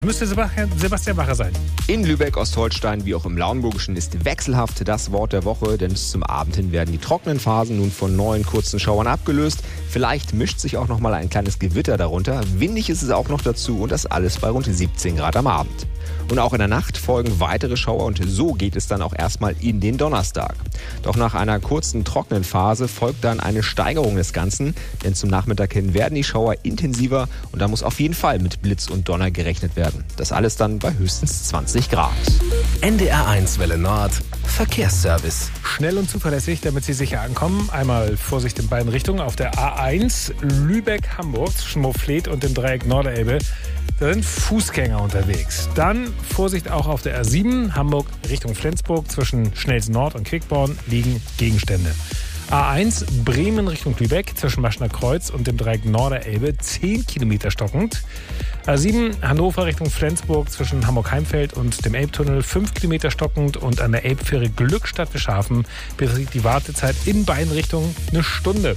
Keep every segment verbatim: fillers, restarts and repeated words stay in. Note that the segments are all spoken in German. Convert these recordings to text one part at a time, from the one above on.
Müsste Sebastian Wache sein. In Lübeck, Ostholstein wie auch im Lauenburgischen ist wechselhaft das Wort der Woche, denn zum Abend hin werden die trockenen Phasen nun von neuen kurzen Schauern abgelöst. Vielleicht mischt sich auch noch mal ein kleines Gewitter darunter. Windig ist es auch noch dazu und das alles bei rund siebzehn Grad am Abend. Und auch in der Nacht folgen weitere Schauer und so geht es dann auch erstmal in den Donnerstag. Doch nach einer kurzen trockenen Phase folgt dann eine Steigerung des Ganzen, denn zum Nachmittag hin werden die Schauer intensiver und da muss auf jeden Fall mit Blitz und Donner gerechnet werden. Das alles dann bei höchstens zwanzig Grad. N D R eins Welle Nord, Verkehrsservice. Schnell und zuverlässig, damit Sie sicher ankommen. Einmal Vorsicht in beiden Richtungen auf der A eins Lübeck-Hamburg zwischen Moorfleet und dem Dreieck Norderelbe. Da sind Fußgänger unterwegs. Dann Vorsicht auch auf der A sieben Hamburg Richtung Flensburg zwischen Schnelsen Nord und Quickborn liegen Gegenstände. A eins Bremen Richtung Lübeck zwischen Maschner Kreuz und dem Dreieck Norderelbe zehn Kilometer stockend. A sieben Hannover Richtung Flensburg zwischen Hamburg-Heimfeld und dem Elbtunnel fünf Kilometer stockend und an der Elbfähre Glückstadt-Bischhafen beträgt die Wartezeit in beiden Richtungen eine Stunde.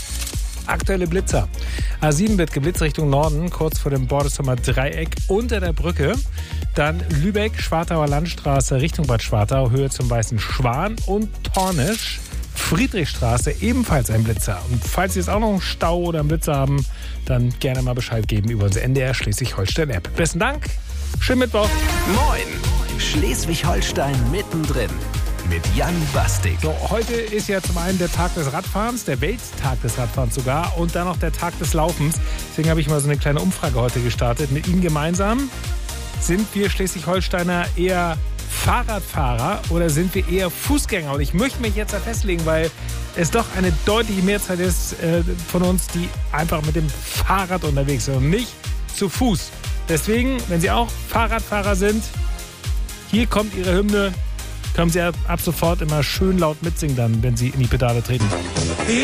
Aktuelle Blitzer. A sieben wird geblitzt Richtung Norden, kurz vor dem Bordesumer Dreieck unter der Brücke. Dann Lübeck, Schwartauer Landstraße Richtung Bad Schwartau, Höhe zum Weißen Schwan und Tornisch. Friedrichstraße, ebenfalls ein Blitzer. Und falls Sie jetzt auch noch einen Stau oder einen Blitzer haben, dann gerne mal Bescheid geben über unsere N D R Schleswig-Holstein-App. Besten Dank, schönen Mittwoch. Moin, Schleswig-Holstein mittendrin mit Jan Bastik. So, heute ist ja zum einen der Tag des Radfahrens, der Welttag des Radfahrens sogar und dann noch der Tag des Laufens. Deswegen habe ich mal so eine kleine Umfrage heute gestartet mit Ihnen gemeinsam. Sind wir Schleswig-Holsteiner eher Fahrradfahrer oder sind wir eher Fußgänger? Und ich möchte mich jetzt da festlegen, weil es doch eine deutliche Mehrzahl ist äh, von uns, die einfach mit dem Fahrrad unterwegs sind und nicht zu Fuß. Deswegen, wenn Sie auch Fahrradfahrer sind, hier kommt Ihre Hymne. Können Sie ab sofort immer schön laut mitsingen dann, wenn Sie in die Pedale treten.